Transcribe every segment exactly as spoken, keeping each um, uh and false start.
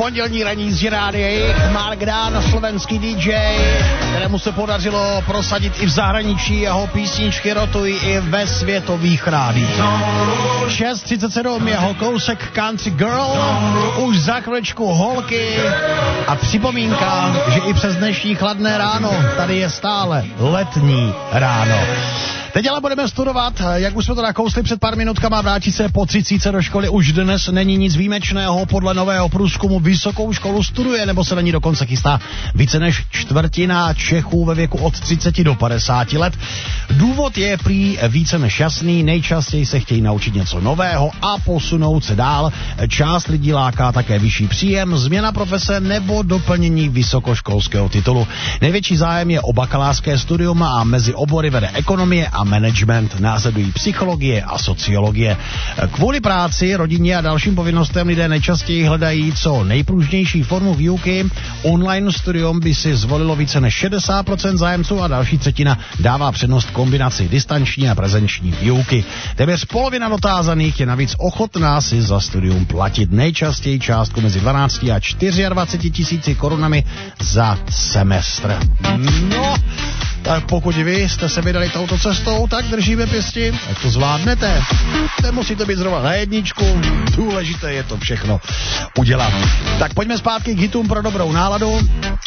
Pondělní ranní jízdy Rádia Jich, Mark Dan, slovenský dý džej, kterému se podařilo prosadit i v zahraničí, jeho písničky rotují i ve světových rádiích. šest třicet sedm, jeho kousek Country Girl, už za chvíličku holky a připomínka, že i přes dnešní chladné ráno tady je stále letní ráno. Teď ale budeme studovat, jak už jsme to nakousli před pár minutkama, vrátí se po třicítce do školy už dnes není nic výjimečného, podle nového průzkumu vysokou školu studuje, nebo se na ní dokonce chystá více než čtvrtina Čechů ve věku od třiceti do padesáti let. Důvod je prý více než jasný, nejčastěji se chtějí naučit něco nového a posunout se dál. Část lidí láká také vyšší příjem, změna profese nebo doplnění vysokoškolského titulu. Největší zájem je o bakalářské studium a mezi obory vede ekonomie a management, následují psychologie a sociologie. Kvůli práci, rodině a dalším povinnostem lidé nejčastěji hledají co nejpružnější formu výuky. Online studium by si zvolilo více než šedesát procent zájemců a další třetina dává přednost kombinaci distanční a prezenční výuky. Téměř polovina dotázaných je navíc ochotná si za studium platit nejčastěji částku mezi dvanácti a dvaceti čtyřmi tisíci korunami za semestr. No, tak pokud vy jste se vydali touto cestou, tak držíme pěsti, ať to zvládnete. Nemusí to být zrovna na jedničku, důležité je to všechno udělat. Tak pojďme zpátky k hitům pro dobrou náladu.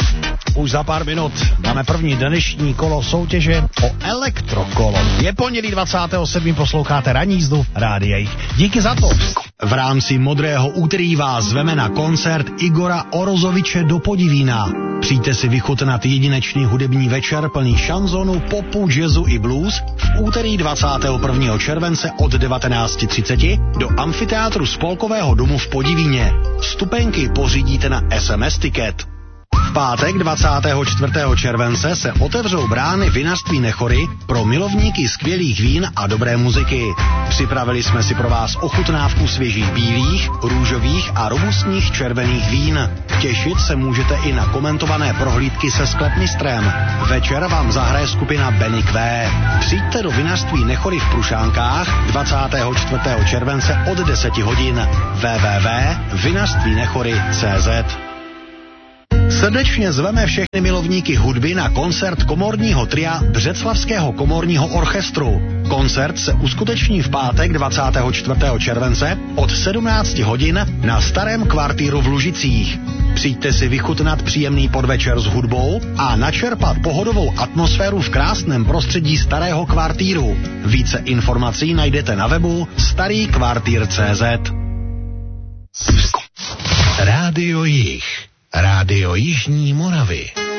Už za pár minut máme první dnešní kolo soutěže o elektrokolo. Je pondělí dvacátého sedmého posloucháte ranní jízdu Rádia Jich. Díky za to. V rámci Modrého úterý vás zveme na koncert Igora Orozoviče do Podivína. Přijďte si vychutnat jedinečný hudební večer plný šanzonu, popu, jazzu i blues v úterý dvacátého prvního července od devatenáct třicet do amfiteátru Spolkového domu v Podivíně. Vstupenky pořídíte na es em es Ticket. V pátek dvacátého čtvrtého července se otevřou brány vinařství Nechory pro milovníky skvělých vín a dobré muziky. Připravili jsme si pro vás ochutnávku svěžích bílých, růžových a robustních červených vín. Těšit se můžete i na komentované prohlídky se sklepmistrem. Večer vám zahraje skupina Benny Q. Přijďte do vinařství Nechory v Prušánkách dvacátého čtvrtého července od deseti hodin. w w w tečka vinařství nechory tečka cé zet. Srdečně zveme všechny milovníky hudby na koncert komorního tria Břeclavského komorního orchestru. Koncert se uskuteční v pátek dvacátého čtvrtého července od sedmnácti hodin na Starém kvartíru v Lužicích. Přijďte si vychutnat příjemný podvečer s hudbou a načerpat pohodovou atmosféru v krásném prostředí Starého kvartíru. Více informací najdete na webu starý kvartír tečka cé zet. Rádio Jich. Rádio Jižní Moravy.